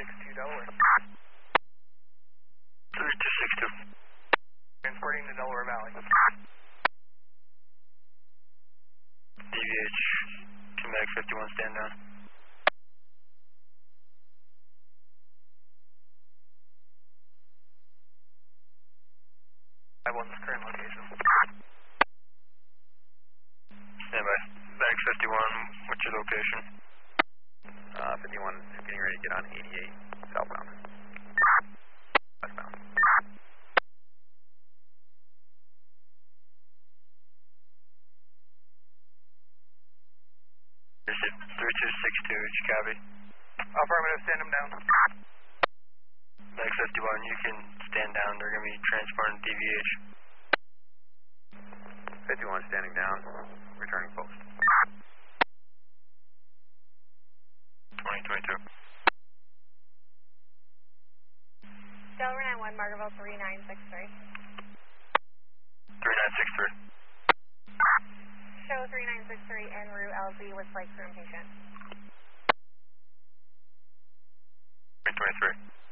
3262 Delaware. 3262. Transporting to Delaware Valley. DVH, Mag 51, stand down. I won the current location. Stand by. Mag 51, what's your location? 51 is getting ready to get on 88, southbound. Westbound. This is 3262, did you copy? Affirmative, stand them down. Mag 51, you can stand down, they're going to be transporting DVH. 51 standing down, returning post. 2022. Delaware 91, Margaretville 3963. 3963. Show 3963 en route LZ with flight crew and patient. 2023.